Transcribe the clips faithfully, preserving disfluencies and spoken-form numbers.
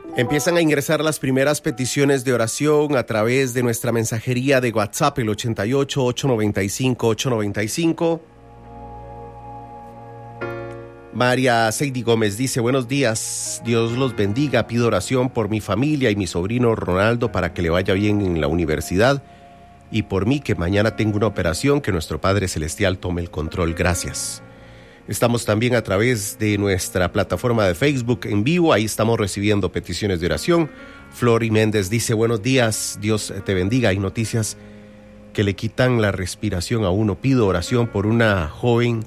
Empiezan a ingresar las primeras peticiones de oración a través de nuestra mensajería de WhatsApp, el ochenta y ocho, ochocientos noventa y cinco, ochocientos noventa y cinco. María Seidy Gómez dice: buenos días, Dios los bendiga, pido oración por mi familia y mi sobrino Ronaldo para que le vaya bien en la universidad y por mí, que mañana tengo una operación, que nuestro Padre Celestial tome el control, gracias. Estamos también a través de nuestra plataforma de Facebook en vivo, ahí estamos recibiendo peticiones de oración. Flori Méndez dice: buenos días, Dios te bendiga. Hay noticias que le quitan la respiración a uno. Pido oración por una joven.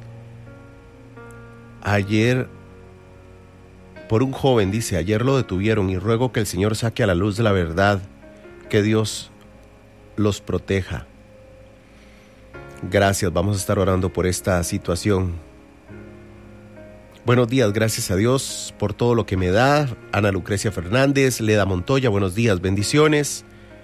Ayer, por un joven, dice, ayer lo detuvieron y ruego que el Señor saque a la luz de la verdad, que Dios los proteja. Gracias, vamos a estar orando por esta situación. Buenos días, gracias a Dios por todo lo que me da. Ana Lucrecia Fernández, Leda Montoya, buenos días, bendiciones.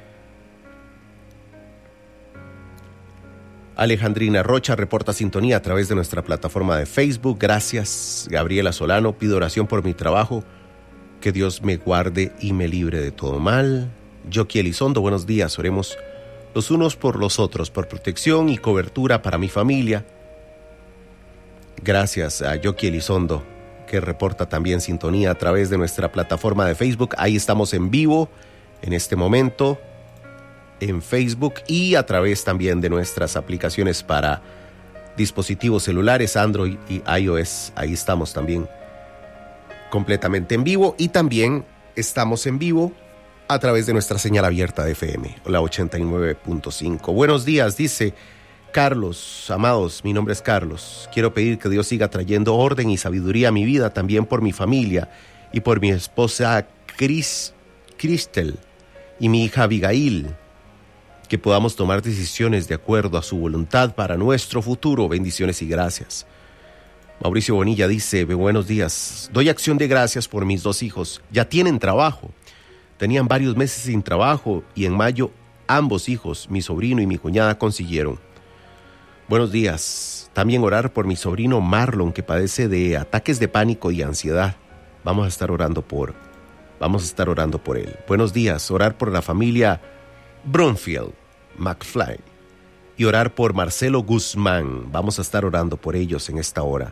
Alejandrina Rocha reporta sintonía a través de nuestra plataforma de Facebook. Gracias. Gabriela Solano, pido oración por mi trabajo, que Dios me guarde y me libre de todo mal. Yoki Elizondo, buenos días, oremos los unos por los otros, por protección y cobertura para mi familia. Gracias a Yoki Elizondo, que reporta también sintonía a través de nuestra plataforma de Facebook. Ahí estamos en vivo en este momento, en Facebook, y a través también de nuestras aplicaciones para dispositivos celulares, Android y iOS. Ahí estamos también completamente en vivo, y también estamos en vivo a través de nuestra señal abierta de F M, la ochenta y nueve punto cinco. Buenos días, dice Carlos, amados, mi nombre es Carlos. Quiero pedir que Dios siga trayendo orden y sabiduría a mi vida, también por mi familia y por mi esposa Chris, Cristel y mi hija Abigail, que podamos tomar decisiones de acuerdo a su voluntad para nuestro futuro. Bendiciones y gracias. Mauricio Bonilla dice: buenos días, doy acción de gracias por mis dos hijos. Ya tienen trabajo. Tenían varios meses sin trabajo y en mayo ambos hijos, mi sobrino y mi cuñada, consiguieron. Buenos días. También orar por mi sobrino Marlon, que padece de ataques de pánico y ansiedad. Vamos a estar orando por, vamos a estar orando por él. Buenos días. Orar por la familia Bromfield McFly y orar por Marcelo Guzmán. Vamos a estar orando por ellos en esta hora.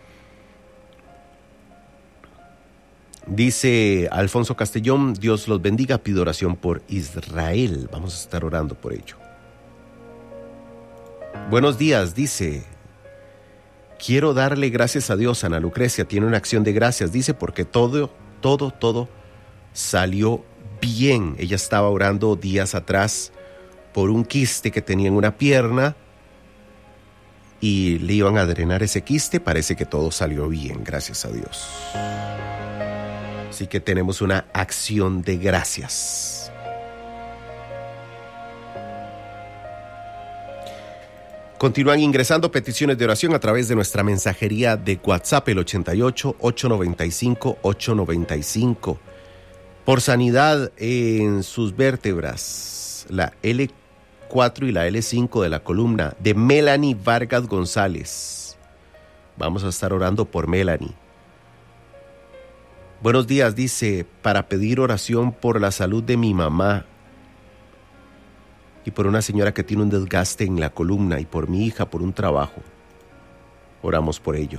Dice Alfonso Castellón: Dios los bendiga, pido oración por Israel. Vamos a estar orando por ello. Buenos días, dice: quiero darle gracias a Dios. Ana Lucrecia tiene una acción de gracias, dice, porque todo, todo, todo salió bien. Ella estaba orando días atrás por un quiste que tenía en una pierna y le iban a drenar ese quiste. Parece que todo salió bien, gracias a Dios. Así que tenemos una acción de gracias. Continúan ingresando peticiones de oración a través de nuestra mensajería de WhatsApp, el ochenta y ocho, ochocientos noventa y cinco, ochocientos noventa y cinco. Por sanidad en sus vértebras, la L cuatro y la L cinco de la columna, de Melanie Vargas González. Vamos a estar orando por Melanie. Buenos días, dice, para pedir oración por la salud de mi mamá y por una señora que tiene un desgaste en la columna, y por mi hija por un trabajo. Oramos por ello.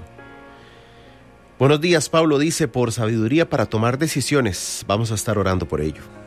Buenos días, Pablo dice, por sabiduría para tomar decisiones. Vamos a estar orando por ello.